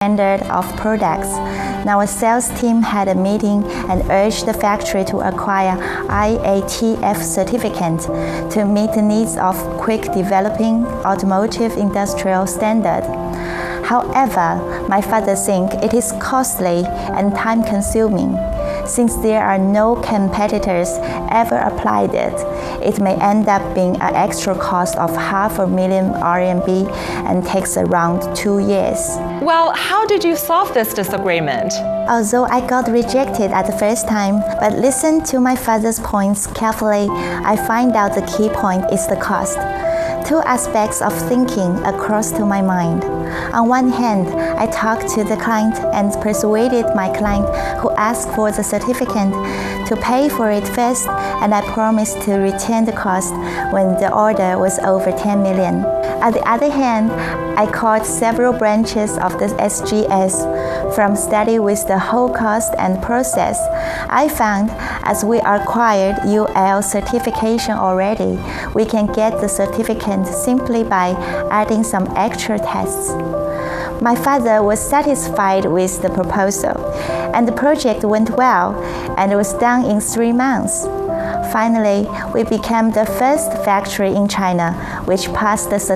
standard of products. Now a sales team had a meeting and urged the factory to acquire IATF certificate to meet the needs of quick developing automotive industrial standard. However, my father thinks it is costly and time-consuming. Since there are no competitors ever applied it, it may end up being an extra cost of 500,000 RMB and takes around 2 years. Well, how did you solve this disagreement? Although I got rejected at the first time, but listened to my father's points carefully, I find out the key point is the cost. Two aspects of thinking occurs to my mind. On one hand, I talked to the client and persuaded my client who asked for the certificate to pay for it first, and I promised to return the cost when the order was over 10 million. On the other hand, I called several branches of the SGS from study with the whole cost and process. I found as we acquired UL certification already, we can get the certificate simply by adding some extra tests. My father was satisfied with the proposal, and the project went well, and it was done in 3 months. Finally, we became the first factory in China which passed the